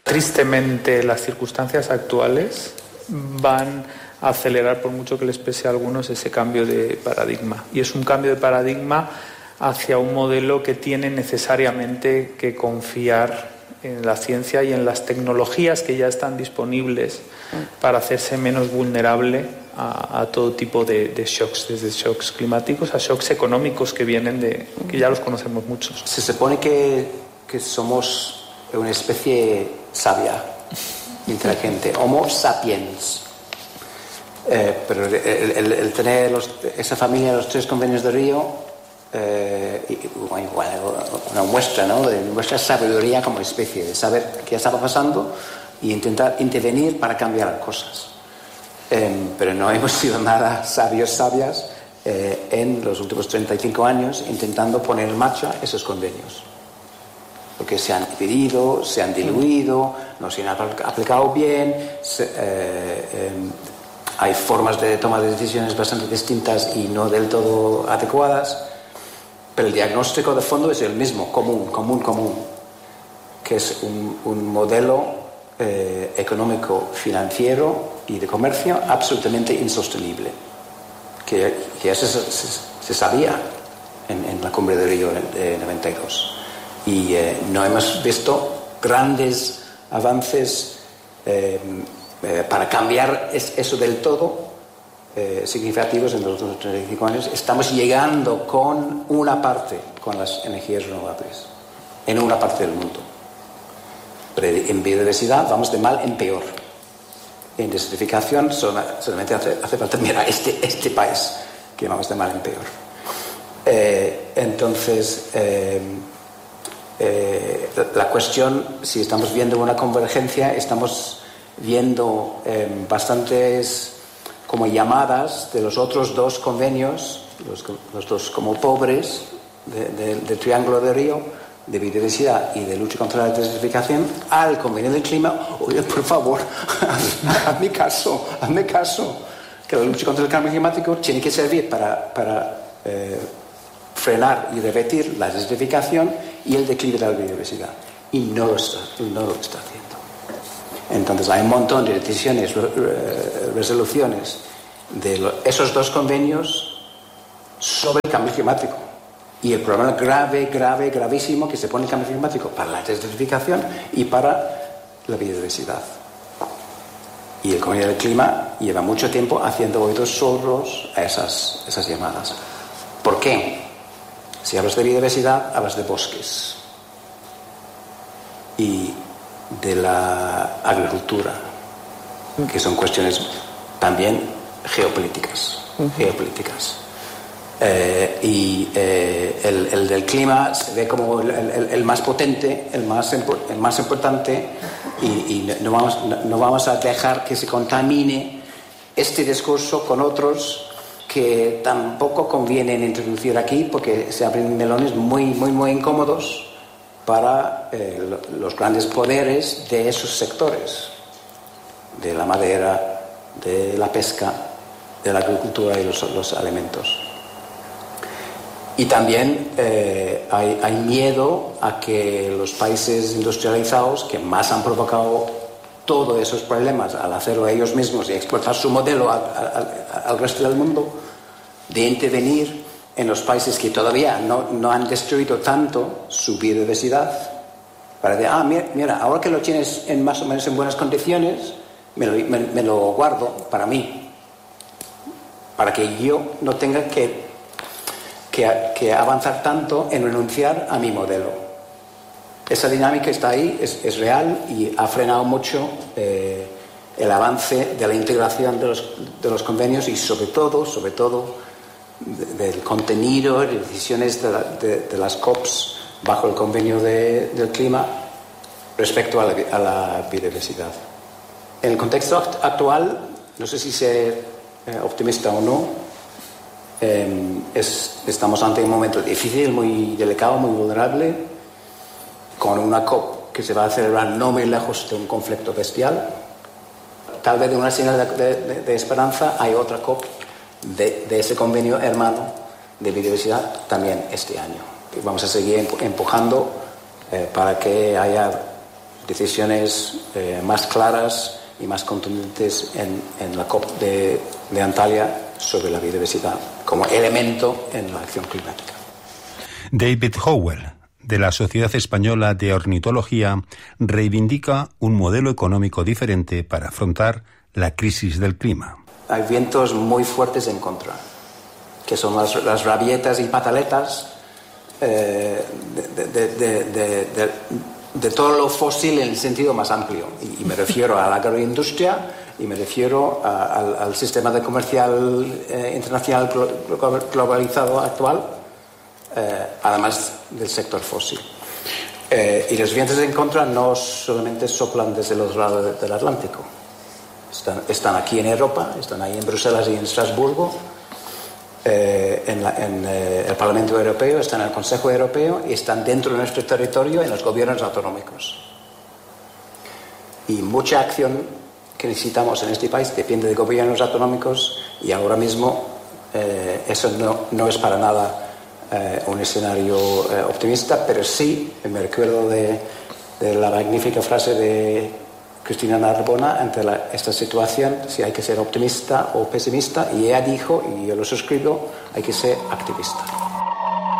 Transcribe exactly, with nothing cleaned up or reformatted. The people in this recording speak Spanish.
Tristemente, las circunstancias actuales van a acelerar, por mucho que les pese a algunos, ese cambio de paradigma. Y es un cambio de paradigma hacia un modelo que tiene necesariamente que confiar en la ciencia y en las tecnologías que ya están disponibles para hacerse menos vulnerable a, a todo tipo de, de shocks, desde shocks climáticos a shocks económicos que vienen de, que ya los conocemos muchos. Se supone que, que somos una especie sabia, inteligente, Homo sapiens. Eh, pero el, el, el tener los, esa familia, los tres convenios de Río, eh, igual, una muestra, ¿no?, de nuestra sabiduría como especie, de saber qué estaba pasando y intentar intervenir para cambiar cosas. Eh, pero no hemos sido nada sabios, sabias eh, en los últimos treinta y cinco años intentando poner en marcha esos convenios. Porque se han dividido, se han diluido, no se han aplicado bien, se, eh, eh, hay formas de toma de decisiones bastante distintas y no del todo adecuadas, pero el diagnóstico de fondo es el mismo, común, común, común, que es un, un modelo eh, económico, financiero y de comercio absolutamente insostenible, que, que eso se, se, se sabía en, en la cumbre de Río de noventa y dos. Y eh, no hemos visto grandes avances eh, eh, para cambiar es, eso del todo eh, significativos en los últimos treinta y cinco años. Estamos llegando con una parte, con las energías renovables, en una parte del mundo. Pero en biodiversidad vamos de mal en peor. En desertificación solamente hace, hace falta mirar este, este país, que vamos de mal en peor. Eh, entonces... Eh, Eh, la cuestión, si estamos viendo una convergencia, estamos viendo eh, bastantes como llamadas de los otros dos convenios, los, los dos como pobres de, de, del Triángulo de Río, de biodiversidad y de lucha contra la desertificación, al convenio del clima. Oye, por favor, hazme caso, hazme caso, que la lucha contra el cambio climático tiene que servir para, para eh, frenar y revertir la desertificación y el declive de la biodiversidad. Y no lo está, no lo está haciendo. Entonces hay un montón de decisiones, resoluciones de lo, esos dos convenios sobre el cambio climático. Y el problema grave, grave, gravísimo que se pone el cambio climático para la desertificación y para la biodiversidad. Y el Convenio del Clima lleva mucho tiempo haciendo oídos sordos a esas, esas llamadas. ¿Por qué? Si hablas de biodiversidad, hablas de bosques y de la agricultura, que son cuestiones también geopolíticas. Uh-huh. geopolíticas. Eh, y eh, el, el del clima se ve como el, el, el más potente, el más, el más importante, y, y no, vamos, no, no vamos a dejar que se contamine este discurso con otros que tampoco convienen introducir aquí, porque se abren melones muy, muy, muy incómodos para eh, los grandes poderes de esos sectores, de la madera, de la pesca, de la agricultura y los, los alimentos. Y también eh, hay, hay miedo a que los países industrializados, que más han provocado todos esos problemas al hacerlo ellos mismos y exportar su modelo a, a, a, al resto del mundo, de intervenir en los países que todavía no, no han destruido tanto su biodiversidad, para decir, ah, mira, mira, ahora que lo tienes en más o menos en buenas condiciones, me lo, me, me lo guardo para mí, para que yo no tenga que, que, que avanzar tanto en renunciar a mi modelo. Esa dinámica está ahí, es, es real y ha frenado mucho eh, el avance de la integración de los, de los convenios y sobre todo, sobre todo de, del contenido y decisiones de, la, de, de las COPs bajo el convenio de, del clima respecto a la, a la biodiversidad. En el contexto actual, no sé si ser eh, optimista o no, eh, es, estamos ante un momento difícil, muy delicado, muy vulnerable, con una COP que se va a celebrar no muy lejos de un conflicto bestial. Tal vez de una señal de, de, de esperanza hay otra COP de, de ese convenio hermano de biodiversidad también este año. Y vamos a seguir empujando eh, para que haya decisiones eh, más claras y más contundentes en, en la COP de, de Antalya sobre la biodiversidad como elemento en la acción climática. David Howell, de la Sociedad Española de Ornitología, reivindica un modelo económico diferente para afrontar la crisis del clima. Hay vientos muy fuertes en contra, que son las, las rabietas y pataletas eh, de, de, de, de, de, de todo lo fósil en el sentido más amplio. Y, y me refiero a la agroindustria y me refiero a, al, al sistema de comercial eh, internacional globalizado actual, eh, además del sector fósil. Eh, y los vientos en contra no solamente soplan desde el otro lado del Atlántico. Están, están aquí en Europa, están ahí en Bruselas y en Estrasburgo, eh, en, la, en eh, el Parlamento Europeo, están en el Consejo Europeo y están dentro de nuestro territorio en los gobiernos autonómicos. Y mucha acción que necesitamos en este país depende de gobiernos autonómicos y ahora mismo eh, eso no, no es para nada eh, un escenario eh, optimista, pero sí me recuerdo de, de la magnífica frase de Cristina Narbona ante la, esta situación, si hay que ser optimista o pesimista, y ella dijo, y yo lo suscribo, hay que ser activista.